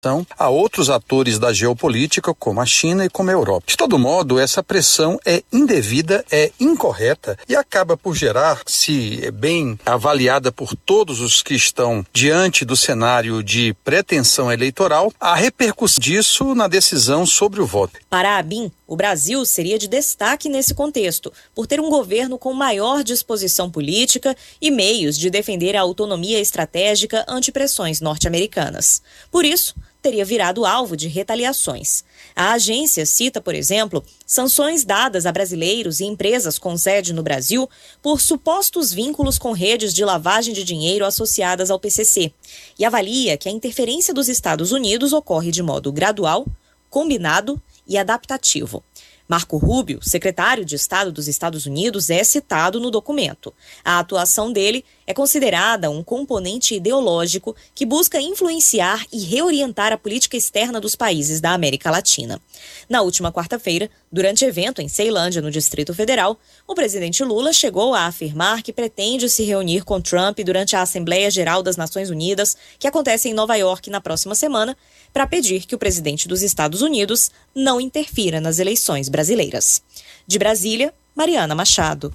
a outros atores da geopolítica, como a China e como a Europa. De todo modo, essa pressão é indevida, é incorreta e acaba por gerar, se bem avaliada por todos os que estão diante do cenário de pretensão eleitoral, a repercussão disso na decisão sobre o voto. Para a ABIN, o Brasil seria de destaque nesse contexto, por ter um governo com maior disposição política e meios de defender a autonomia estratégica ante pressões norte-americanas. Por isso, teria virado alvo de retaliações. A agência cita, por exemplo, sanções dadas a brasileiros e empresas com sede no Brasil por supostos vínculos com redes de lavagem de dinheiro associadas ao PCC e avalia que a interferência dos Estados Unidos ocorre de modo gradual, combinado e adaptativo. Marco Rubio, secretário de Estado dos Estados Unidos, é citado no documento. A atuação dele é considerada um componente ideológico que busca influenciar e reorientar a política externa dos países da América Latina. Na última quarta-feira, durante evento em Ceilândia, no Distrito Federal, o presidente Lula chegou a afirmar que pretende se reunir com Trump durante a Assembleia Geral das Nações Unidas, que acontece em Nova York na próxima semana, para pedir que o presidente dos Estados Unidos não interfira nas eleições brasileiras. De Brasília, Mariana Machado.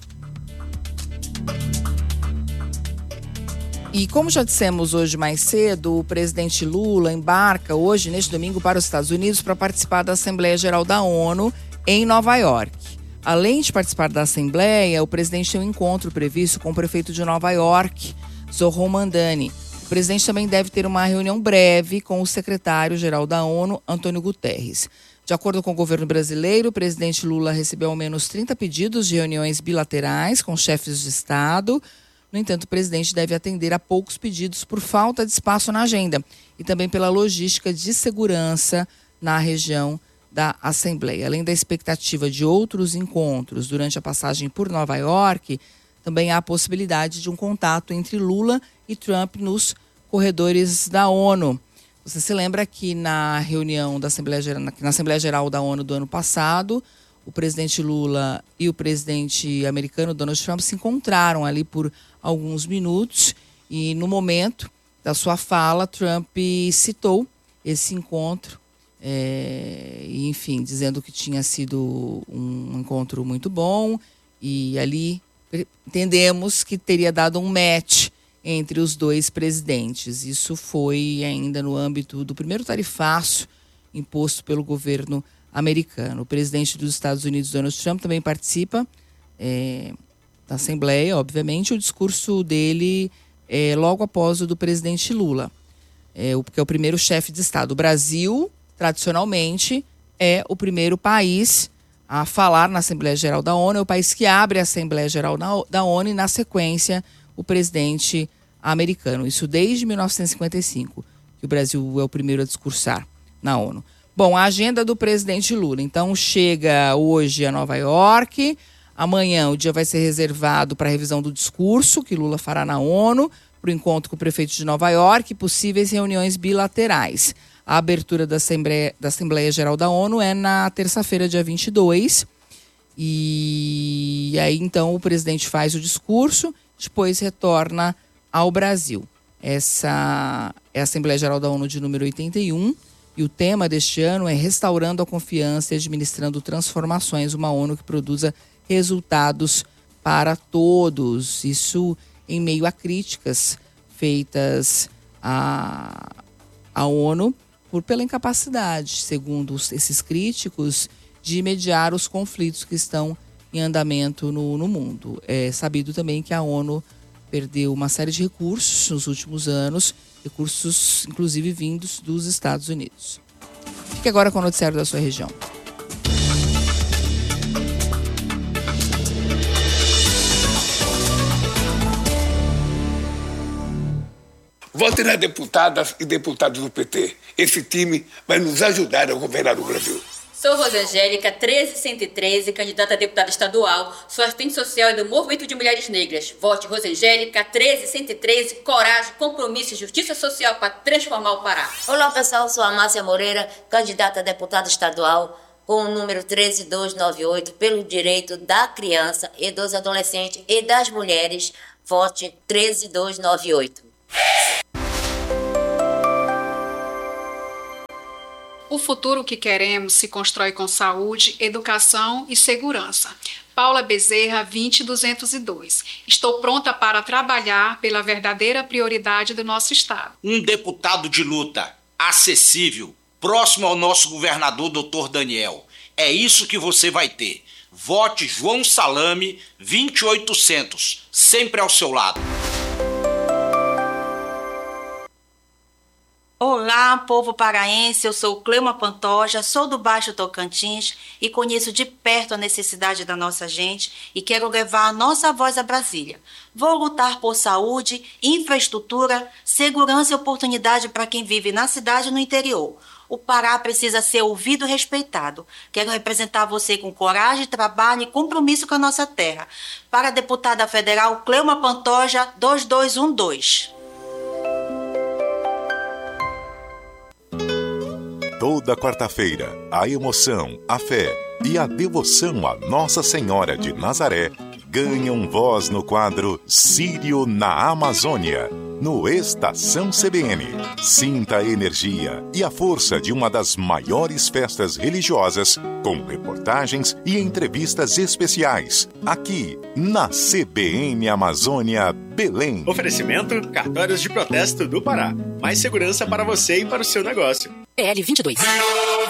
E como já dissemos hoje mais cedo, o presidente Lula embarca hoje, neste domingo, para os Estados Unidos para participar da Assembleia Geral da ONU em Nova York. Além de participar da Assembleia, o presidente tem um encontro previsto com o prefeito de Nova York, Zohran Mamdani. O presidente também deve ter uma reunião breve com o secretário-geral da ONU, Antônio Guterres. De acordo com o governo brasileiro, o presidente Lula recebeu ao menos 30 pedidos de reuniões bilaterais com chefes de Estado. No entanto, o presidente deve atender a poucos pedidos por falta de espaço na agenda e também pela logística de segurança na região da Assembleia. Além da expectativa de outros encontros durante a passagem por Nova York, também há a possibilidade de um contato entre Lula e Trump nos corredores da ONU. Você se lembra que na reunião da na Assembleia Geral da ONU do ano passado, o presidente Lula e o presidente americano Donald Trump se encontraram ali por alguns minutos e no momento da sua fala, Trump citou esse encontro, enfim, dizendo que tinha sido um encontro muito bom e ali entendemos que teria dado um match entre os dois presidentes. Isso foi ainda no âmbito do primeiro tarifaço imposto pelo governo americano. O presidente dos Estados Unidos, Donald Trump, também participa da Assembleia, obviamente. O discurso dele é logo após o do presidente Lula, que é o primeiro chefe de Estado. O Brasil, tradicionalmente, é o primeiro país a falar na Assembleia Geral da ONU, é o país que abre a Assembleia Geral da ONU e, na sequência, o presidente americano. Isso desde 1955, que o Brasil é o primeiro a discursar na ONU. Bom, a agenda do presidente Lula, então, chega hoje a Nova York. Amanhã o dia vai ser reservado para a revisão do discurso que Lula fará na ONU, para o encontro com o prefeito de Nova York e possíveis reuniões bilaterais. A abertura da Assembleia Geral da ONU é na terça-feira, dia 22. E aí, então, o presidente faz o discurso, depois retorna ao Brasil. Essa é a Assembleia Geral da ONU de número 81. E o tema deste ano é Restaurando a Confiança e Administrando Transformações, uma ONU que produza resultados para todos. Isso em meio a críticas feitas à ONU pela incapacidade, segundo esses críticos, de mediar os conflitos que estão em andamento no mundo. É sabido também que a ONU perdeu uma série de recursos nos últimos anos, recursos inclusive vindos dos Estados Unidos. Fique agora com o noticiário da sua região. Vote nas deputadas e deputados do PT. Esse time vai nos ajudar a governar o Brasil. Sou Rosangélica, 13113, candidata a deputada estadual. Sou assistente social e do Movimento de Mulheres Negras. Vote Rosangélica, 13113, coragem, compromisso e justiça social para transformar o Pará. Olá, pessoal. Sou a Márcia Moreira, candidata a deputada estadual com o número 13298, pelo direito da criança e dos adolescentes e das mulheres. Vote 13298. O futuro que queremos se constrói com saúde, educação e segurança. Paula Bezerra, 20202. Estou pronta para trabalhar pela verdadeira prioridade do nosso Estado. Um deputado de luta, acessível, próximo ao nosso governador Dr. Daniel. É isso que você vai ter. Vote João Salame, 20800, sempre ao seu lado. Olá, povo paraense, eu sou Cleuma Pantoja, sou do Baixo Tocantins e conheço de perto a necessidade da nossa gente e quero levar a nossa voz a Brasília. Vou lutar por saúde, infraestrutura, segurança e oportunidade para quem vive na cidade e no interior. O Pará precisa ser ouvido e respeitado. Quero representar você com coragem, trabalho e compromisso com a nossa terra. Para a deputada federal Cleuma Pantoja, 2212. Toda quarta-feira, a emoção, a fé e a devoção a Nossa Senhora de Nazaré ganham voz no quadro Sírio na Amazônia, no Estação CBN. Sinta a energia e a força de uma das maiores festas religiosas, com reportagens e entrevistas especiais, aqui na CBN Amazônia Belém. Oferecimento: cartórios de protesto do Pará. Mais segurança para você e para o seu negócio. PL 22.